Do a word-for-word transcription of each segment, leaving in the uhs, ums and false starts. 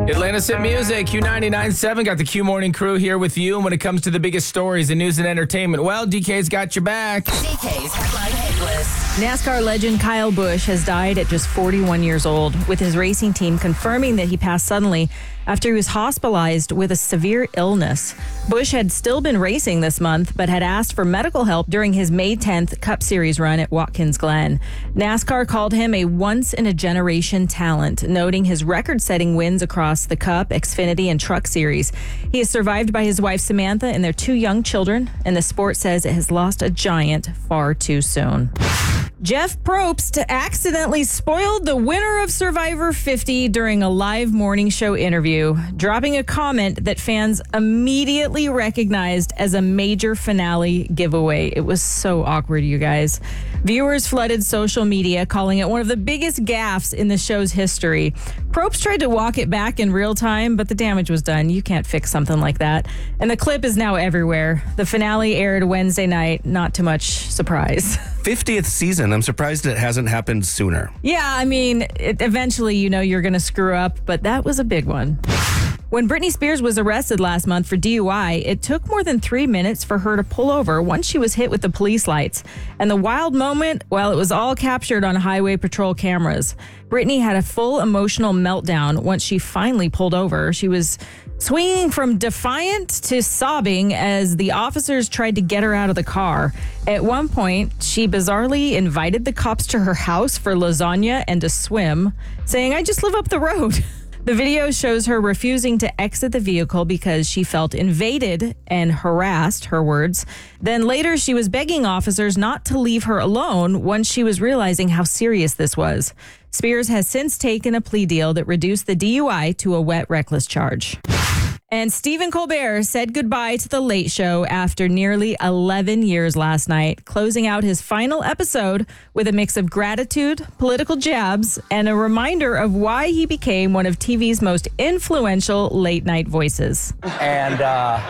Atlantis Hit Music, Q ninety-nine point seven. Got the Q Morning Crew here with you. And when it comes to the biggest stories in news and entertainment, well, D K's got your back. D K's Headline Hit List. NASCAR legend Kyle Busch has died at just forty-one years old, with his racing team confirming that he passed suddenly after he was hospitalized with a severe illness. Busch had still been racing this month, but had asked for medical help during his May tenth Cup Series run at Watkins Glen. NASCAR called him a once-in-a-generation talent, noting his record-setting wins across the Cup, Xfinity, and Truck Series. He is survived by his wife Samantha and their two young children, and the sport says it has lost a giant far too soon. Jeff Probst accidentally spoiled the winner of Survivor fifty during a live morning show interview, dropping a comment that fans immediately recognized as a major finale giveaway. It was so awkward, you guys. Viewers flooded social media, calling it one of the biggest gaffes in the show's history. Probst tried to walk it back in real time, but the damage was done. You can't fix something like that. And the clip is now everywhere. The finale aired Wednesday night. Not too much surprise. fiftieth season. I'm surprised it hasn't happened sooner. Yeah, I mean, it, eventually, you know, you're going to screw up, but that was a big one. When Britney Spears was arrested last month for D U I, it took more than three minutes for her to pull over once she was hit with the police lights. And the wild moment, well, it was all captured on highway patrol cameras. Britney had a full emotional meltdown once she finally pulled over. She was swinging from defiant to sobbing as the officers tried to get her out of the car. At one point, she bizarrely invited the cops to her house for lasagna and a swim, saying, "I just live up the road." The video shows her refusing to exit the vehicle because she felt invaded and harassed, her words. Then later, she was begging officers not to leave her alone once she was realizing how serious this was. Spears has since taken a plea deal that reduced the D U I to a wet, reckless charge. And Stephen Colbert said goodbye to The Late Show after nearly eleven years last night, closing out his final episode with a mix of gratitude, political jabs, and a reminder of why he became one of T V's most influential late-night voices. And uh,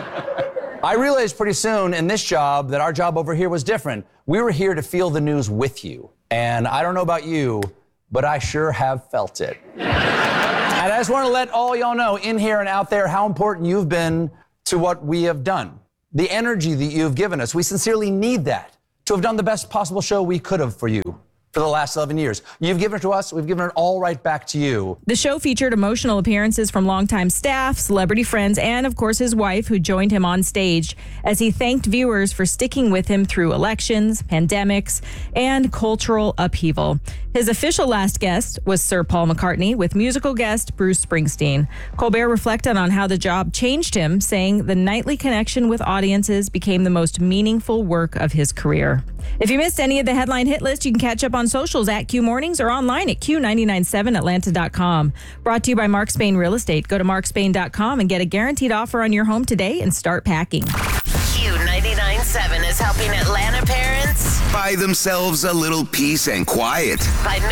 I realized pretty soon in this job that our job over here was different. We were here to feel the news with you. And I don't know about you, but I sure have felt it. And I just want to let all y'all know in here and out there how important you've been to what we have done. The energy that you've given us. We sincerely need that to have done the best possible show we could have for you for the last eleven years. You've given it to us. We've given it all right back to you. The show featured emotional appearances from longtime staff, celebrity friends, and, of course, his wife, who joined him on stage as he thanked viewers for sticking with him through elections, pandemics, and cultural upheaval. His official last guest was Sir Paul McCartney with musical guest Bruce Springsteen. Colbert reflected on how the job changed him, saying the nightly connection with audiences became the most meaningful work of his career. If you missed any of the headline hit list, you can catch up on socials at Q Mornings or online at Q nine nine seven Atlanta dot com. Brought to you by Mark Spain Real Estate. Go to mark spain dot com and get a guaranteed offer on your home today and start packing. Q ninety-nine point seven is helping Atlanta parents buy themselves a little peace and quiet. by